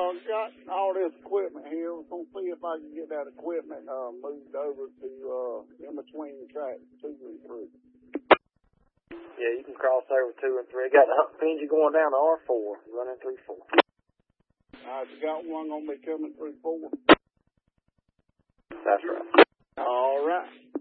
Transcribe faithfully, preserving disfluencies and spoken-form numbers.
I've got all this equipment here. We're going to see if I can get that equipment uh, moved over to uh, in between tracks two and three. Yeah, you can cross over two and three. Got the hump engine going down to R four, running through four. All right, you got one going to be coming through four? That's right. All right.